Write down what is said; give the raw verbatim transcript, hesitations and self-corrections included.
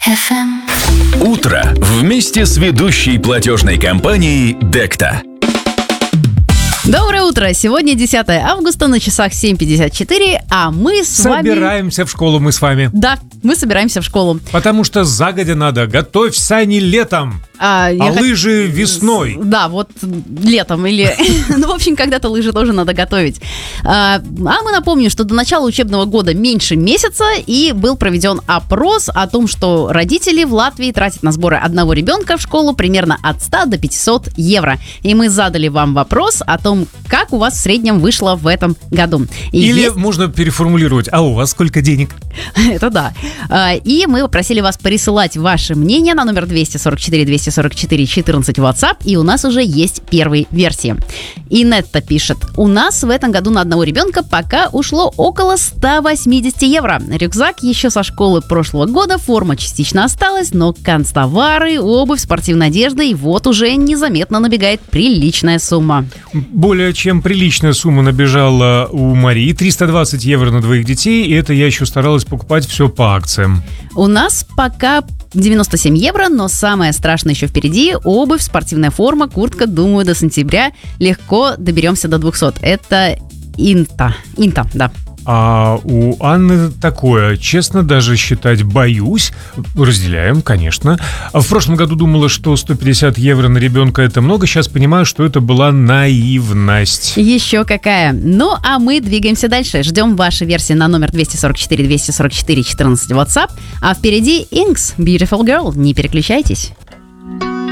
эф эм. Утро вместе с ведущей платежной компанией Декта. Доброе утро! Сегодня десятое августа, на часах семь пятьдесят четыре, а мы с вами... Собираемся в школу мы с вами. Да, мы собираемся в школу. Потому что загодя надо. Готовь сани летом, А, а хот- лыжи весной. Да, вот летом или... Ну, в общем, когда-то лыжи тоже надо готовить. А а мы напомним, что до начала учебного года меньше месяца, и был проведен опрос о том, что родители в Латвии тратят на сборы одного ребенка в школу примерно от ста до пятисот евро. И мы задали вам вопрос о том, как у вас в среднем вышло в этом году. И Или есть- можно переформулировать: а у вас сколько денег? Это да. А, И мы попросили вас присылать ваше мнение на номер двести сорок четыре двести сорок четыре четырнадцать в WhatsApp, и у нас уже есть первые версии. Инетта пишет: у нас в этом году на одного ребенка пока ушло около ста восьмидесяти евро. Рюкзак еще со школы прошлого года, форма частично осталась, но канцтовары, обувь, спортивная одежда, и вот уже незаметно набегает приличная сумма. Более чем приличная сумма набежала у Марии. триста двадцать евро на двоих детей, и это я еще старалась покупать все по акциям. У нас пока девяносто семь евро, но самое страшное еще впереди. Обувь, спортивная форма, куртка. Думаю, до сентября легко доберемся до двухсот. Это Инта. Инта, да. А у Анны такое: честно, даже считать боюсь. Разделяем, конечно. А в прошлом году думала, что сто пятьдесят евро на ребенка это много. Сейчас понимаю, что это была наивность. Еще какая. Ну, а мы двигаемся дальше. Ждем ваши версии на номер двести сорок четыре двести сорок четыре четырнадцать в WhatsApp. А впереди Inks, Beautiful Girl. Не переключайтесь.